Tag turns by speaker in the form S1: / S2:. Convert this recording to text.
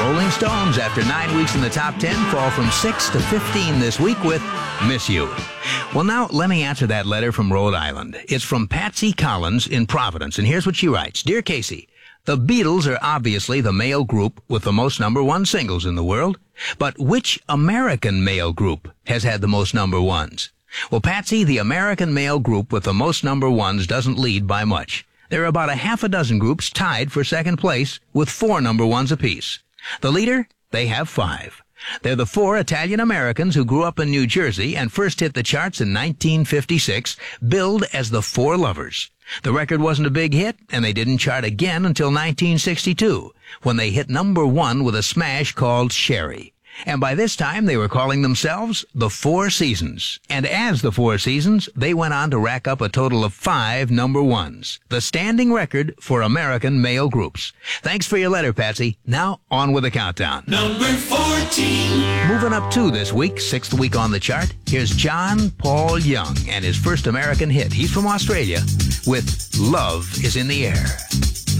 S1: Rolling Stones, after 9 weeks in the top 10, fall from 6 to 15 this week with Miss You. Well, now let me answer that letter from Rhode Island. It's from Patsy Collins in Providence, and here's what she writes. Dear Casey, the Beatles are obviously the male group with the most number one singles in the world, but which American male group has had the most number ones? Well, Patsy, the American male group with the most number ones doesn't lead by much. There are about a half a dozen groups tied for second place with 4 number ones apiece. The leader? They have 5. They're the 4 Italian Americans who grew up in New Jersey and first hit the charts in 1956, billed as the Four Lovers. The record wasn't a big hit, and they didn't chart again until 1962, when they hit number 1 with a smash called Sherry. And by this time, they were calling themselves the Four Seasons. And as the Four Seasons, they went on to rack up a total of 5 number ones, the standing record for American male groups. Thanks for your letter, Patsy. Now, on with the countdown.
S2: Number 14.
S1: Moving up 2 this week, 6th week on the chart, here's John Paul Young and his first American hit. He's from Australia with Love is in the Air.